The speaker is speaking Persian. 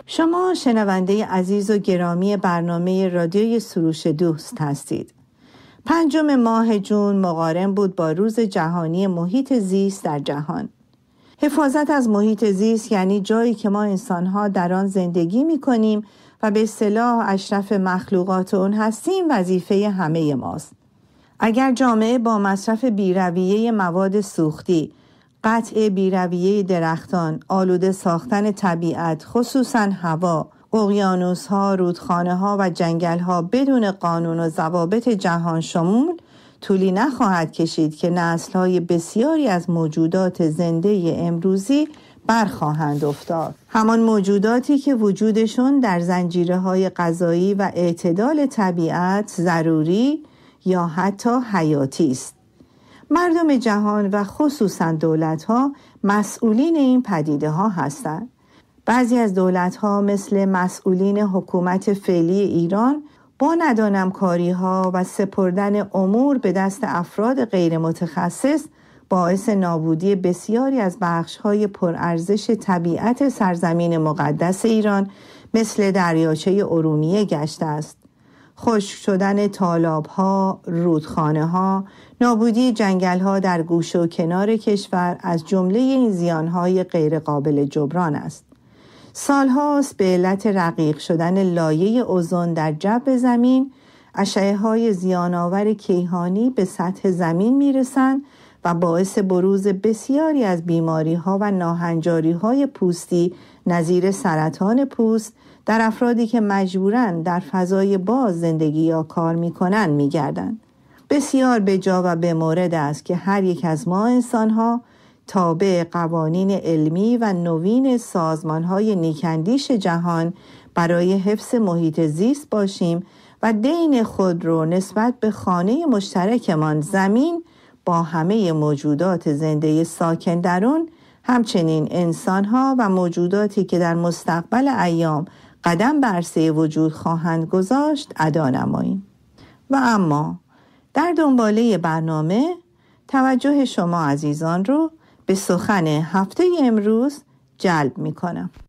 شما شنونده عزیز و گرامی برنامه رادیوی سروش دوست هستید. 5 ماه جون مقارن بود با روز جهانی محیط زیست در جهان. حفاظت از محیط زیست یعنی جایی که ما انسان‌ها در آن زندگی می‌کنیم و به اصطلاح اشرف مخلوقات اون هستیم وظیفه همه ماست. اگر جامعه با مصرف بی‌رویه مواد سوختی، قطع بی‌رویه درختان، آلوده ساختن طبیعت خصوصاً هوا، اقیانوس‌ها، رودخانه‌ها و جنگل‌ها بدون قانون و ضوابط جهان شمول طولی نخواهد کشید که نسل‌های بسیاری از موجودات زنده امروزی برخواهند افتاد. همان موجوداتی که وجودشون در زنجیره‌های غذایی و اعتدال طبیعت ضروری یا حتی حیاتی است. مردم جهان و خصوصاً دولت‌ها مسئولین این پدیده‌ها هستند. بعضی از دولت‌ها مثل مسئولین حکومت فعلی ایران با ندانم کاری‌ها و سپردن امور به دست افراد غیر متخصص باعث نابودی بسیاری از بخش‌های پرارزش طبیعت سرزمین مقدس ایران مثل دریاچه ارومیه گشته است. خشک شدن تالاب‌ها، رودخانه‌ها، نابودی جنگل‌ها در گوشه و کنار کشور از جمله این زیان‌های غیر قابل جبران است. سال‌هاست به علت رقیق شدن لایه اوزون در جو زمین، اشعه‌های زیان‌آور کیهانی به سطح زمین می‌رسند و باعث بروز بسیاری از بیماری‌ها و ناهنجاری‌های پوستی نظیر سرطان پوست در افرادی که مجبوراً در فضای باز زندگی یا کار می‌کنند می‌گردند. بسیار بجا و به مورد است که هر یک از ما انسان‌ها تابع قوانین علمی و نوین سازمان‌های نیک‌اندیش جهان برای حفظ محیط زیست باشیم و دین خود رو نسبت به خانه مشترکمان زمین با همه موجودات زنده ساکن در اون، همچنین انسان‌ها و موجوداتی که در مستقبل ایام قدم بر عرصه وجود خواهند گذاشت ادا نماییم. و اما در دنباله برنامه توجه شما عزیزان رو به سخن هفته امروز جلب می کنم.